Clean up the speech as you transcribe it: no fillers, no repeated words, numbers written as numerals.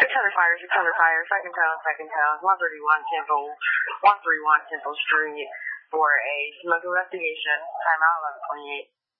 600 fire, second town, 131 Temple Street for a smoke investigation. Time out 11:28.